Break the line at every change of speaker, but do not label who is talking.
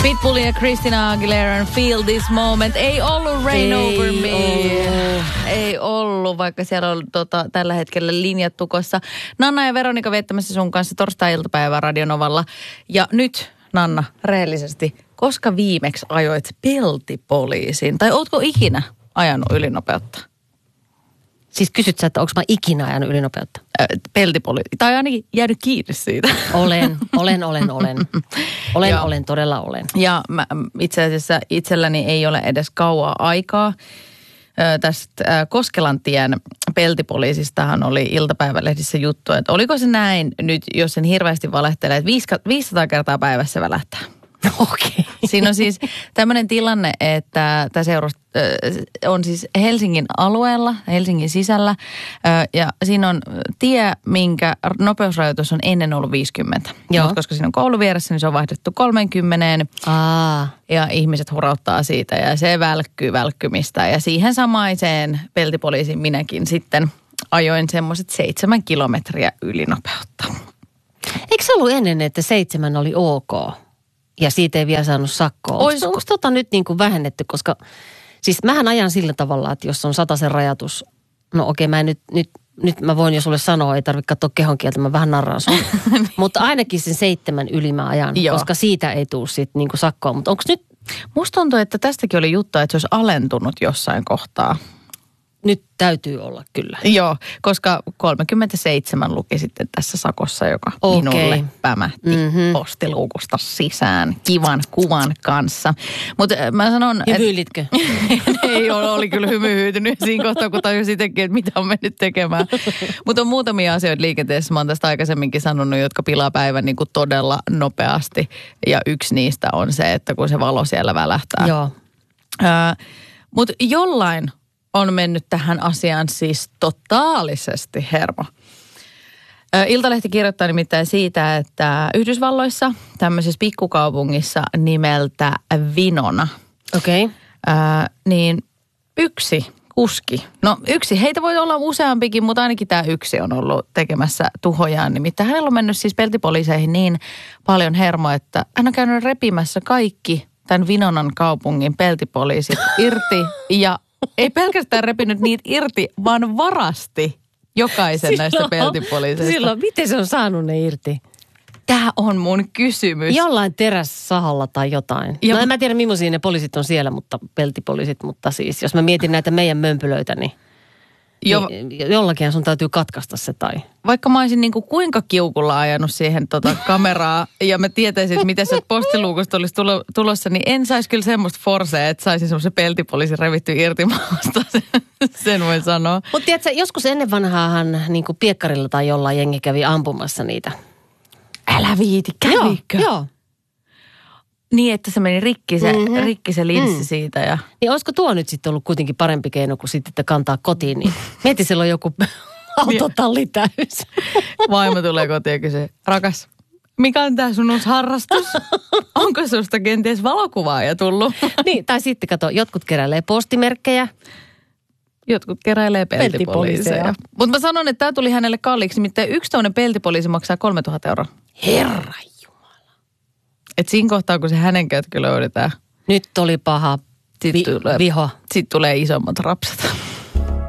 Pitbullin ja Christina Aguileran Feel This Moment. Ei ollut Rain Over Me. Ei ollut, vaikka siellä on tällä hetkellä linjat tukossa. Nanna ja Veronika viettämässä sun kanssa torstai-iltapäivää Radio Novalla. Ja nyt, Nanna, rehellisesti, koska viimeksi ajoit peltipoliisin? Tai ootko ikinä ajanut ylinopeutta?
Siis kysyt sä, että onko mä ikinä ajanut ylinopeutta?
Peltipoliisi. Tai ainakin jäänyt kiinni siitä.
Olen, todella olen.
Ja itse asiassa itselläni ei ole edes kauaa aikaa. Tästä Koskelantien peltipoliisistahan oli iltapäivälehdissä juttu, että oliko se näin nyt, jos sen hirveästi valehtelee, että 500 kertaa päivässä välähtää.
Okei.
Siinä on siis tämmöinen tilanne, että tämä seurus on siis Helsingin alueella, Helsingin sisällä, ja siinä on tie, minkä nopeusrajoitus on ennen ollut 50. Joo. Koska siinä on koulu vieressä, niin se on vaihdettu 30. Ja ihmiset hurauttaa siitä ja se välkkymistä. Ja siihen samaiseen peltipoliisiin minäkin sitten ajoin semmoiset 7 kilometriä ylinopeutta.
Eikö se ollut ennen, että 7 oli ok? Ja siitä ei vielä saanut sakkoa. Onko tota nyt niin kuin vähennetty, koska siis mähän ajan sillä tavalla, että jos on 100 rajatus, no okei, mä nyt mä voin jo sulle sanoa, ei tarvitse katsoa kehonkieltä, mä vähän narraan sun. Mutta ainakin sen 7 yli mä ajan, koska siitä ei tule sitten niin kuin sakkoa. Mutta onko nyt?
Musta tuntuu, että tästäkin oli juttu, että se olisi alentunut jossain kohtaa.
Nyt täytyy olla kyllä.
Joo, koska 37 luki sitten tässä sakossa, joka minulle pämähti postiluukusta sisään kivan kuvan kanssa. Mutta mä sanon,
hymyilitkö?
Ei oli kyllä hymyhyytynyt siinä kohtaa, kun tajusin itsekin, että mitä on mennyt tekemään. Mutta on muutamia asioita liikenteessä, mä oon tästä aikaisemminkin sanonut, jotka pilaa päivän niin kuin todella nopeasti. Ja yksi niistä on se, että kun se valo siellä välähtää.
Joo.
Mutta jollain on mennyt tähän asiaan siis totaalisesti hermo. Iltalehti kirjoittaa nimittäin siitä, että Yhdysvalloissa tämmöisessä pikkukaupungissa nimeltä Winona.
Okei.
Niin yksi kuski. No yksi, heitä voi olla useampikin, mutta ainakin tämä yksi on ollut tekemässä tuhojaan. Nimittäin hänellä on mennyt siis peltipoliiseihin niin paljon hermo, että hän on käynyt repimässä kaikki tämän Winonan kaupungin peltipoliisit irti ja ei pelkästään repinyt niitä irti, vaan varasti jokaisen näistä peltipoliiseista.
Silloin, miten se on saanut ne irti?
Tämä on mun kysymys.
Jollain terässahalla tai jotain. No en mä tiedä, millaisia ne poliisit on siellä, mutta peltipoliisit, mutta siis jos mä mietin näitä meidän mömpylöitä, niin jollakin sun täytyy katkaista se tai.
Vaikka mä olisin niinku kuinka kiukulla ajanut siihen kameraa ja mä tietäisin, että miten se postiluukusta olisi tulossa, niin en saisi kyllä semmoista forsea, että saisin semmoisen peltipoliisin revitty irti maasta. Sen voin sanoa.
Mutta tiedätkö, joskus ennen vanhaahan niinku piekkarilla tai jollain jengi kävi ampumassa niitä.
Älä viiti, kävikö?
Joo.
Niin, että se meni rikki se linssi siitä. Ja.
Niin olisiko tuo nyt sitten ollut kuitenkin parempi keino kuin sitten, että kantaa kotiin? Niin mieti, siellä on joku autotalli täys.
Vaimo tulee kotiin ja kysyy, rakas, mikä on tää sun uusi harrastus? Onko susta kenties valokuvaaja tullut?
Niin, tai sitten kato, jotkut keräilee postimerkkejä.
Jotkut keräilee peltipoliiseja. Mutta mä sanon, että tää tuli hänelle kalliiksi. Nimittäin yksi toinen peltipoliisi maksaa 3 000 €.
Herra.
Että siinä kohtaa, kun se hänenkäytkö löydetään.
Nyt oli paha viho.
Sitten tulee isommat rapsat.